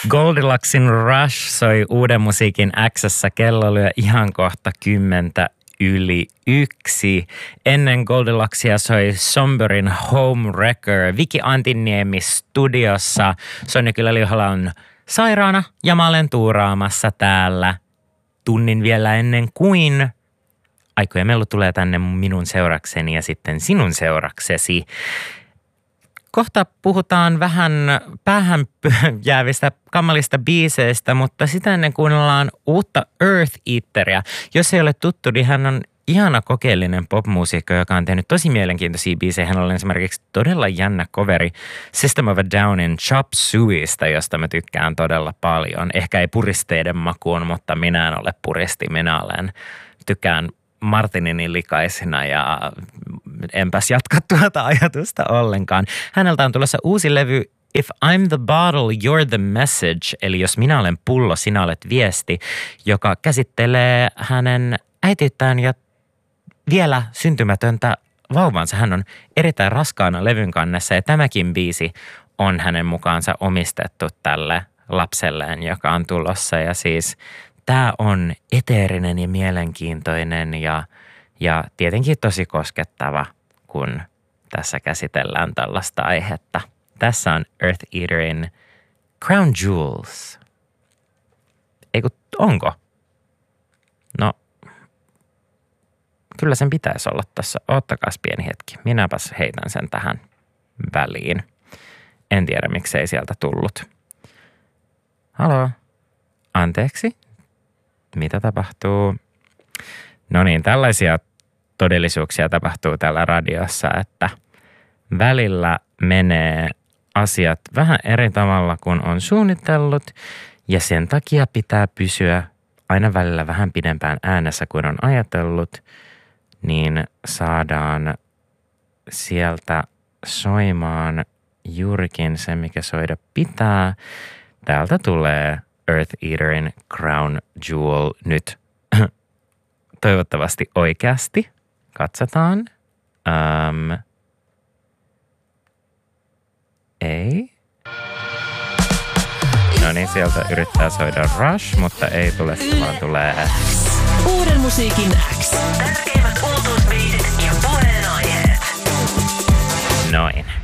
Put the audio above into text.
Goldilocksin Rush soi uuden musiikin X:ssä. Kello lyö ihan kohta 1:10. Ennen Goldilocksia soi Somberin Home Wrecker. Viki Antiniemi studiossa. Sonja Kylä-Liuhala on sairaana ja mä olen tuuraamassa täällä tunnin vielä ennen kuin Aiko ja Mellu tulee tänne minun seurakseni ja sitten sinun seuraksesi. Kohta puhutaan vähän päähän jäävistä kammalista biiseistä, mutta sitä ennen kuunnellaan uutta Earth Eateria. Jos ei ole tuttu, niin hän on ihana kokeellinen popmuusikko, joka on tehnyt tosi mielenkiintoisia biisejä. Hän on esimerkiksi todella jännä coveri System of a Downin Chop Sueysta, josta mä tykkään todella paljon. Ehkä ei puristeiden makuun, mutta minä en ole puristi. Tykkään Martininin likaisena ja enpäs jatka tuota ajatusta ollenkaan. Häneltä on tulossa uusi levy If I'm the bottle, you're the message, eli jos minä olen pullo, sinä olet viesti, joka käsittelee hänen äitiyttään ja vielä syntymätöntä vauvansa. Hän on erittäin raskaana levyn kannessa ja tämäkin biisi on hänen mukaansa omistettu tälle lapselleen, joka on tulossa. Ja siis tämä on eteerinen ja mielenkiintoinen ja tietenkin tosi koskettava, kun tässä käsitellään tällaista aihetta. Tässä on Earth Eaterin Crown Jewels. Eiku, onko? No, kyllä sen pitäisi olla tässä. Oottakaas pieni hetki. Minäpäs heitän sen tähän väliin. En tiedä, miksei sieltä tullut. Halo? Anteeksi? Mitä tapahtuu? No niin, tällaisia todellisuuksia tapahtuu täällä radiossa, että välillä menee asiat vähän eri tavalla kuin on suunnitellut ja sen takia pitää pysyä aina välillä vähän pidempään äänessä kuin on ajatellut, niin saadaan sieltä soimaan juurikin se, mikä soida pitää. Täältä tulee Earth Eaterin Crown Jewel nyt toivottavasti oikeasti. Katsotaan. Ei. No niin, sieltä yrittää soida Rush, mutta ei tule, vaan tulee Uuden musiikin X. Tärkeimmät uutuusbiisit ja puheenaiheet. Noin.